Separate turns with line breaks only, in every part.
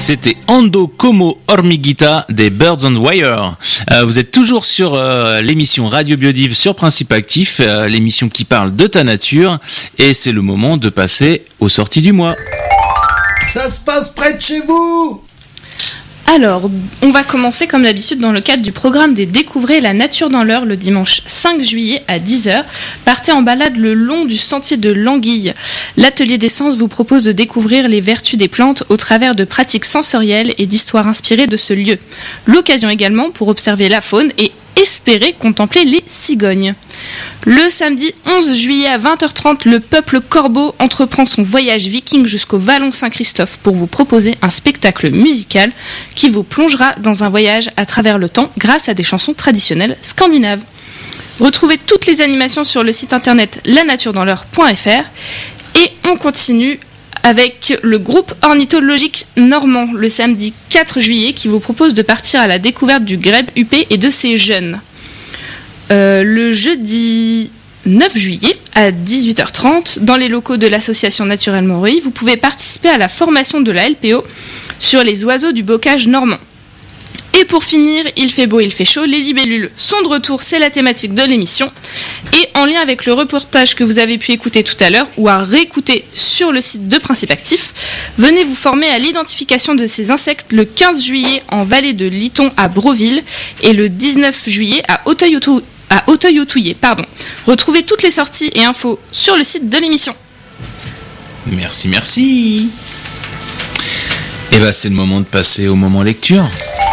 C'était Ando Como Hormiguita des Birds on Wire. Vous êtes toujours sur l'émission Radio Biodive sur Principe Actif, l'émission qui parle de ta nature, et c'est le moment de passer aux sorties du mois.
Ça se passe près de chez vous!
Alors, on va commencer comme d'habitude dans le cadre du programme des Découvrez la nature dans l'heure le dimanche 5 juillet à 10h. Partez en balade le long du sentier de l'Anguille. L'atelier des sens vous propose de découvrir les vertus des plantes au travers de pratiques sensorielles et d'histoires inspirées de ce lieu. L'occasion également pour observer la faune et espérer contempler les cigognes. Le samedi 11 juillet à 20h30, le peuple Corbeau entreprend son voyage viking jusqu'au Vallon Saint-Christophe pour vous proposer un spectacle musical qui vous plongera dans un voyage à travers le temps grâce à des chansons traditionnelles scandinaves. Retrouvez toutes les animations sur le site internet lanaturedansl'heure.fr et on continue avec le groupe ornithologique normand le samedi 4 juillet qui vous propose de partir à la découverte du grèbe huppé et de ses jeunes. Le jeudi 9 juillet à 18h30, dans les locaux de l'association Naturelle Montreuil, vous pouvez participer à la formation de la LPO sur les oiseaux du bocage normand. Et pour finir, il fait beau, il fait chaud, les libellules sont de retour, c'est la thématique de l'émission. Et en lien avec le reportage que vous avez pu écouter tout à l'heure ou à réécouter sur le site de Principe Actif, venez vous former à l'identification de ces insectes le 15 juillet en vallée de Liton à Broville et le 19 juillet à Auteuil-Touillet. Retrouvez toutes les sorties et infos sur le site de l'émission.
Merci. Et bah c'est le moment de passer au moment lecture.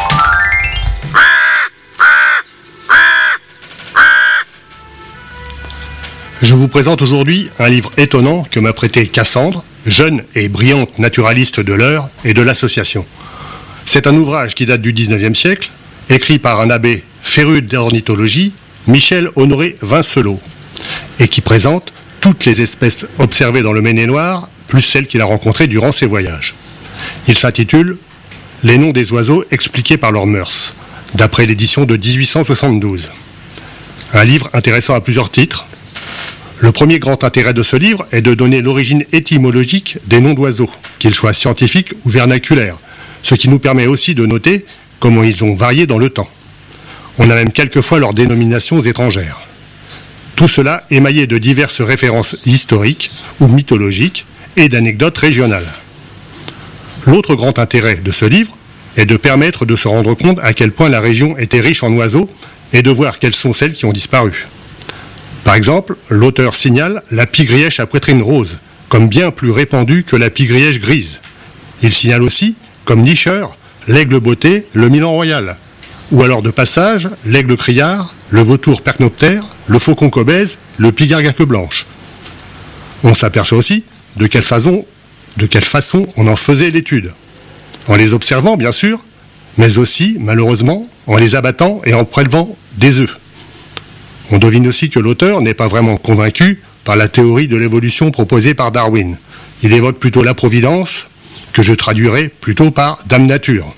Je vous présente aujourd'hui un livre étonnant que m'a prêté Cassandre, jeune et brillante naturaliste de l'heure et de l'association. C'est un ouvrage qui date du 19e siècle, écrit par un abbé féru d'ornithologie, Michel Honoré Vincelot, et qui présente toutes les espèces observées dans le Maine-et-Loire, plus celles qu'il a rencontrées durant ses voyages. Il s'intitule « Les noms des oiseaux expliqués par leurs mœurs », d'après l'édition de 1872. Un livre intéressant à plusieurs titres. Le premier grand intérêt de ce livre est de donner l'origine étymologique des noms d'oiseaux, qu'ils soient scientifiques ou vernaculaires, ce qui nous permet aussi de noter comment ils ont varié dans le temps. On a même quelquefois leurs dénominations étrangères. Tout cela émaillé de diverses références historiques ou mythologiques et d'anecdotes régionales. L'autre grand intérêt de ce livre est de permettre de se rendre compte à quel point la région était riche en oiseaux et de voir quelles sont celles qui ont disparu. Par exemple, l'auteur signale la pie-grièche à poitrine rose, comme bien plus répandue que la pie-grièche grise. Il signale aussi, comme nicheur, l'aigle botté, le milan royal, ou alors de passage, l'aigle criard, le vautour percnoptère, le faucon cobèze, le pigargue à queue blanche. On s'aperçoit aussi de quelle façon on en faisait l'étude. En les observant, bien sûr, mais aussi, malheureusement, en les abattant et en prélevant des œufs. On devine aussi que l'auteur n'est pas vraiment convaincu par la théorie de l'évolution proposée par Darwin. Il évoque plutôt la providence, que je traduirais plutôt par Dame Nature.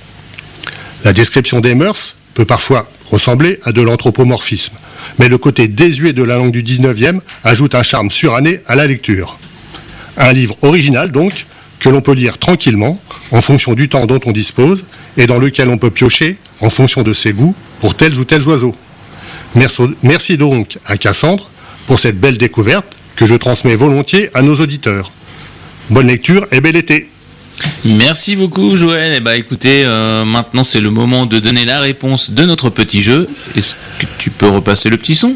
La description des mœurs peut parfois ressembler à de l'anthropomorphisme, mais le côté désuet de la langue du 19e ajoute un charme suranné à la lecture. Un livre original donc, que l'on peut lire tranquillement, en fonction du temps dont on dispose, et dans lequel on peut piocher, en fonction de ses goûts, pour tels ou tels oiseaux. Merci donc à Cassandre pour cette belle découverte que je transmets volontiers à nos auditeurs. Bonne lecture et bel été.
Merci beaucoup Joël. Et écoutez, maintenant c'est le moment de donner la réponse de notre petit jeu. Est-ce que tu peux repasser le petit son ?